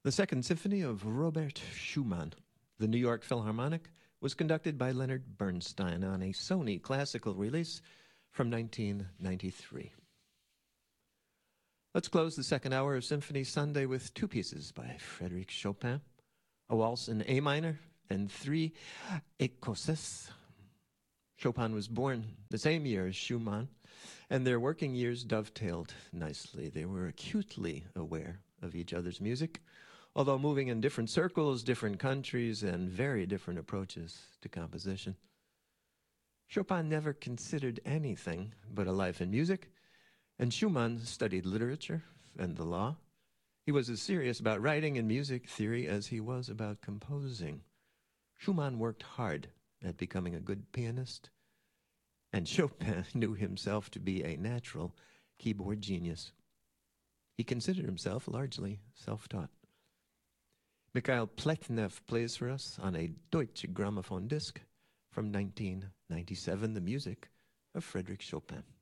The Second Symphony of Robert Schumann, the New York Philharmonic, was conducted by Leonard Bernstein on a Sony classical release from 1993. Let's close the second hour of Symphony Sunday with two pieces by Frédéric Chopin, a waltz in A minor and three écossaise. Chopin was born the same year as Schumann, and their working years dovetailed nicely. They were acutely aware of each other's music, although moving in different circles, different countries, and very different approaches to composition. Chopin never considered anything but a life in music, and Schumann studied literature and the law. He was as serious about writing and music theory as he was about composing. Schumann worked hard at becoming a good pianist, and Chopin knew himself to be a natural keyboard genius. He considered himself largely self-taught. Mikhail Pletnev plays for us on a Deutsche Grammophon disc from 1997, the music of Frédéric Chopin.